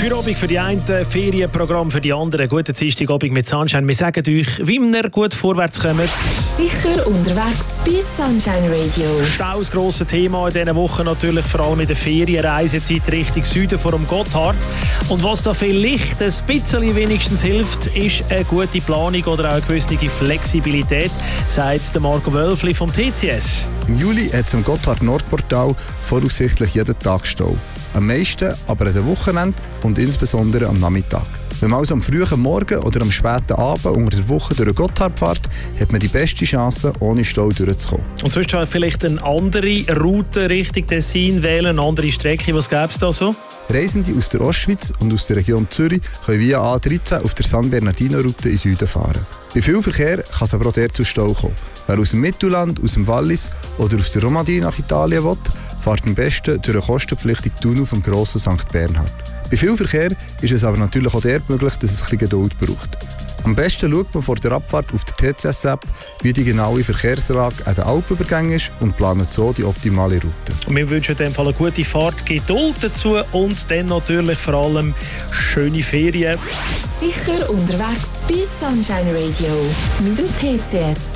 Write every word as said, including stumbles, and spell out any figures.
Feierabend für die einen, Ferienprogramm für die anderen. Guten Dienstagabend mit Sunshine. Wir sagen euch, wie wir gut vorwärts kommen. Sicher unterwegs bei Sunshine Radio. Stau, das grosse Thema in dieser Woche natürlich, vor allem in der Ferienreisezeit Richtung Süden vor dem Gotthard. Und was da vielleicht ein bisschen wenigstens hilft, ist eine gute Planung oder auch eine gewisse Flexibilität, sagt Marco Wölfli vom T C S. Im Juli hat es am Gotthard-Nordportal voraussichtlich jeden Tag Stau. Am meisten aber an den Wochenenden und insbesondere am Nachmittag. Wenn man also am frühen Morgen oder am späten Abend unter der Woche durch den Gotthard fährt, hat man die beste Chance, ohne Stau durchzukommen. Und sonst vielleicht eine andere Route Richtung Tessin wählen, eine andere Strecke. Was gäbe es da so? Reisende aus der Ostschweiz und aus der Region Zürich können via A dreizehn auf der San Bernardino-Route in Süden fahren. Bei viel Verkehr kann es aber auch dort zu Stau kommen. Wer aus dem Mittelland, aus dem Wallis oder aus der Romandie nach Italien will, fährt am besten durch den kostenpflichtigen Tunnel vom grossen Sankt Bernhard. Bei viel Verkehr ist es aber natürlich auch dort möglich, dass es ein bisschen Geduld braucht. Am besten schaut man vor der Abfahrt auf der T C S-App, wie die genaue Verkehrslage an den Alpübergängen ist und plant so die optimale Route. Und wir wünschen in dem Fall eine gute Fahrt, Geduld dazu und dann natürlich vor allem schöne Ferien. Sicher unterwegs bei Sunshine Radio mit dem T C S.